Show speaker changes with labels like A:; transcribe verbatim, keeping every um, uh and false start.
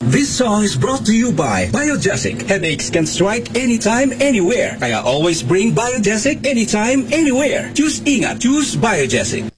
A: This song is brought to you by Biogesic. Headaches can strike anytime, anywhere. Kaya always bring Biogesic anytime, anywhere. Choose Ingat. Choose Biogesic.